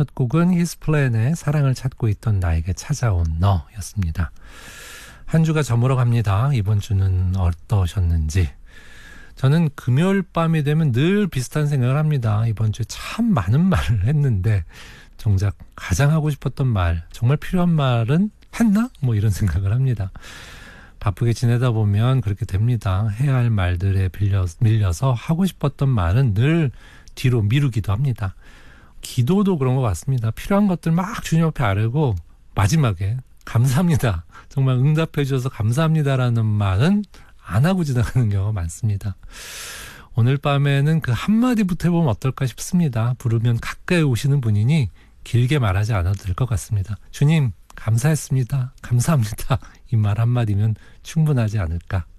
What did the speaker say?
첫 곡은 히스플랜의 사랑을 찾고 있던 나에게 찾아온 너였습니다. 한 주가 저물어 갑니다. 이번 주는 어떠셨는지. 저는 금요일 밤이 되면 늘 비슷한 생각을 합니다. 이번 주에 참 많은 말을 했는데 정작 가장 하고 싶었던 말, 정말 필요한 말은 했나? 뭐 이런 생각을 합니다. 바쁘게 지내다 보면 그렇게 됩니다. 해야 할 말들에 밀려서 하고 싶었던 말은 늘 뒤로 미루기도 합니다. 기도도 그런 것 같습니다. 필요한 것들 막 주님 앞에 아뢰고 마지막에 감사합니다. 정말 응답해 주셔서 감사합니다라는 말은 안 하고 지나가는 경우가 많습니다. 오늘 밤에는 그 한마디부터 해보면 어떨까 싶습니다. 부르면 가까이 오시는 분이니 길게 말하지 않아도 될 것 같습니다. 주님 감사했습니다. 감사합니다. 이 말 한마디면 충분하지 않을까.